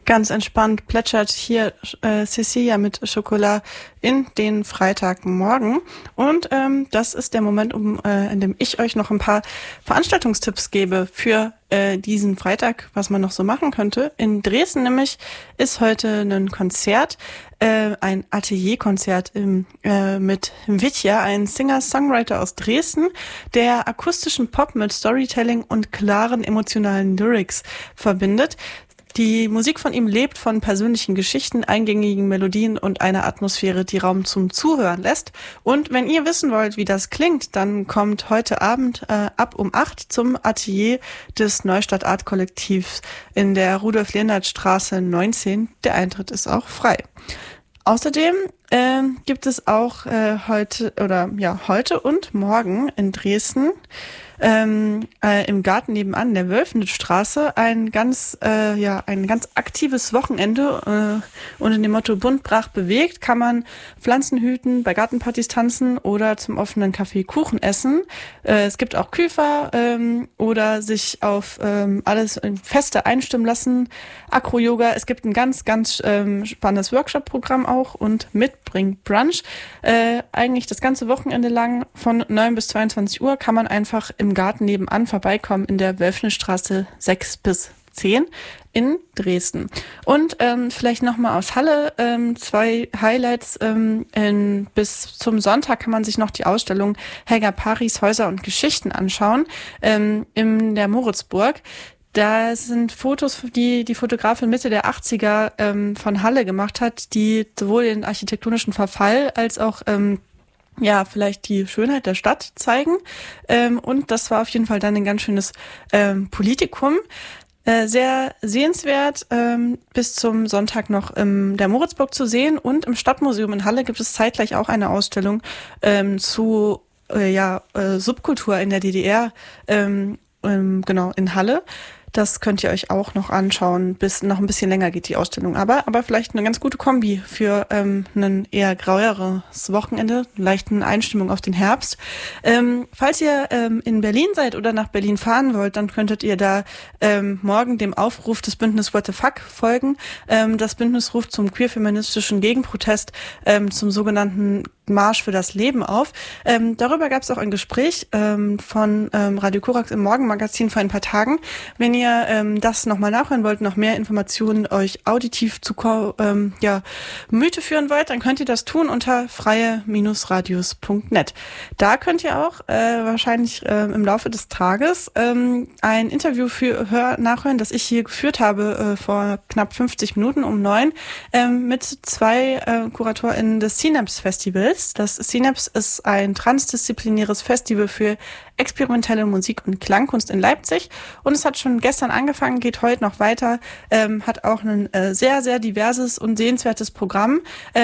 Ganz entspannt plätschert hier Cecilia mit Schokolade in den Freitagmorgen. Und das ist der Moment, in dem ich euch noch ein paar Veranstaltungstipps gebe für diesen Freitag, was man noch so machen könnte. In Dresden nämlich ist heute ein Konzert, ein Atelierkonzert mit Vitya, ein Singer-Songwriter aus Dresden, der akustischen Pop mit Storytelling und klaren emotionalen Lyrics verbindet. Die Musik von ihm lebt von persönlichen Geschichten, eingängigen Melodien und einer Atmosphäre, die Raum zum Zuhören lässt. Und wenn ihr wissen wollt, wie das klingt, dann kommt heute Abend ab um 8 zum Atelier des Neustadt Art Kollektivs in der Rudolf-Lehnert-Straße 19. Der Eintritt ist auch frei. Außerdem gibt es auch heute und morgen in Dresden im Garten nebenan der Wölfenstraße ein ganz aktives Wochenende unter dem Motto Bunt, brach, bewegt kann man Pflanzen hüten, bei Gartenpartys tanzen oder zum offenen Kaffee Kuchen essen. Es gibt auch Küfer oder sich auf alles in Feste einstimmen lassen, Acro-Yoga. Es gibt ein ganz, ganz spannendes Workshop-Programm auch und Mitbring Brunch. Eigentlich das ganze Wochenende lang von 9 bis 22 Uhr kann man einfach im Garten nebenan vorbeikommen in der Wölfenstraße 6 bis 10 in Dresden. Und vielleicht nochmal aus Halle 2 Highlights. Bis zum Sonntag kann man sich noch die Ausstellung Helga Paris Häuser und Geschichten anschauen in der Moritzburg. Da sind Fotos, die die Fotografin Mitte der 80er von Halle gemacht hat, die sowohl den architektonischen Verfall als auch vielleicht die Schönheit der Stadt zeigen. Und das war auf jeden Fall dann ein ganz schönes Politikum. Sehr sehenswert, bis zum Sonntag noch in der Moritzburg zu sehen. Und im Stadtmuseum in Halle gibt es zeitgleich auch eine Ausstellung zu Subkultur in der DDR, in Halle. Das könnt ihr euch auch noch anschauen, bis noch ein bisschen länger geht die Ausstellung. Aber vielleicht eine ganz gute Kombi für ein eher graueres Wochenende, leichten Einstimmung auf den Herbst. Falls ihr in Berlin seid oder nach Berlin fahren wollt, dann könntet ihr da morgen dem Aufruf des Bündnis What the Fuck folgen. Das Bündnis ruft zum queer-feministischen Gegenprotest zum sogenannten Marsch für das Leben auf. Darüber gab es auch ein Gespräch von Radio Korax im Morgenmagazin vor ein paar Tagen. Wenn ihr das nochmal nachhören wollt, noch mehr Informationen euch auditiv zu Gemüte führen wollt, dann könnt ihr das tun unter freie-radios.net. Da könnt ihr auch wahrscheinlich im Laufe des Tages ein Interview nachhören, das ich hier geführt habe vor knapp 50 Minuten um 9 mit 2 KuratorInnen des Synapse Festivals. Das Synapse ist ein transdisziplinäres Festival für experimentelle Musik und Klangkunst in Leipzig und es hat schon gestern angefangen, geht heute noch weiter, hat auch ein sehr, sehr diverses und sehenswertes Programm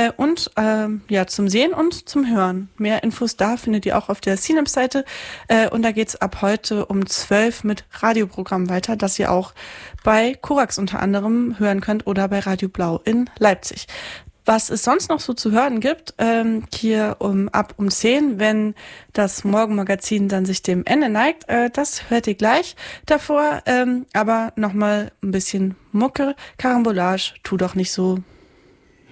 zum Sehen und zum Hören. Mehr Infos da findet ihr auch auf der Synapse-Seite und da geht's ab heute um 12 mit Radioprogramm weiter, das ihr auch bei Korax unter anderem hören könnt oder bei Radio Blau in Leipzig. Was es sonst noch so zu hören gibt, hier ab um 10, wenn das Morgenmagazin dann sich dem Ende neigt, das hört ihr gleich davor. Aber nochmal ein bisschen Mucke, Karambolage, tu doch nicht so.